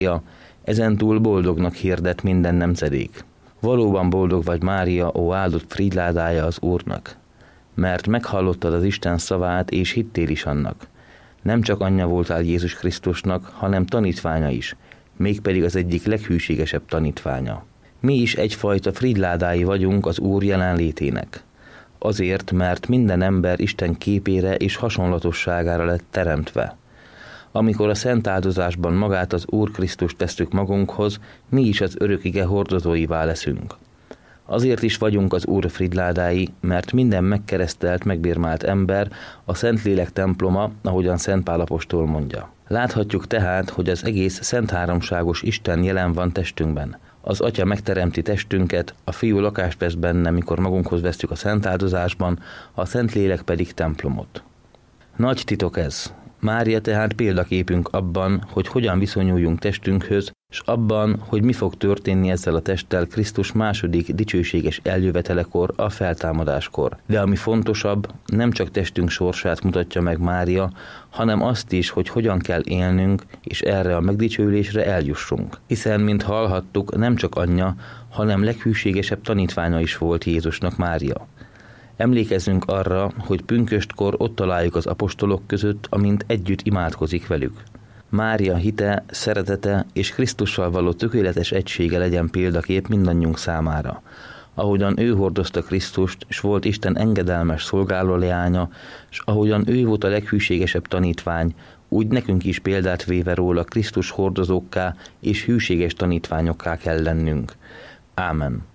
ezentúl boldognak hirdet minden nemzedék. Valóban boldog vagy, Mária, ó áldott frídládája az Úrnak, mert meghallottad az Isten szavát, és hittél is annak. Nem csak anyja voltál Jézus Krisztusnak, hanem tanítványa is, mégpedig az egyik leghűségesebb tanítványa. Mi is egyfajta frídládái vagyunk az Úr jelenlétének. Azért, mert minden ember Isten képére és hasonlatosságára lett teremtve. Amikor a szent áldozásban magát az Úr Krisztust tesszük magunkhoz, mi is az örök ige hordozóivá leszünk. Azért is vagyunk az Úr frídládái, mert minden megkeresztelt, megbirmált ember a Szentlélek temploma, ahogyan Szent Pál apostol mondja. Láthatjuk tehát, hogy az egész szent háromságos Isten jelen van testünkben. Az Atya megteremti testünket, a Fiú lakást vesz benne, mikor magunkhoz vesztük a szent áldozásban, a Szentlélek pedig templomot. Nagy titok ez. Mária tehát példaképünk abban, hogy hogyan viszonyuljunk testünkhöz, és abban, hogy mi fog történni ezzel a testtel Krisztus második dicsőséges eljövetelekor, a feltámadáskor. De ami fontosabb, nem csak testünk sorsát mutatja meg Mária, hanem azt is, hogy hogyan kell élnünk, és erre a megdicsőülésre eljussunk. Hiszen, mint hallhattuk, nem csak anyja, hanem leghűségesebb tanítványa is volt Jézusnak Mária. Emlékezzünk arra, hogy pünköstkor ott találjuk az apostolok között, amint együtt imádkozik velük. Mária hite, szeretete és Krisztussal való tökéletes egysége legyen példakép mindannyiunk számára. Ahogyan ő hordozta Krisztust, és volt Isten engedelmes szolgálóleánya, és ahogyan ő volt a leghűségesebb tanítvány, úgy nekünk is példát véve róla Krisztus hordozókká és hűséges tanítványokká kell lennünk. Ámen.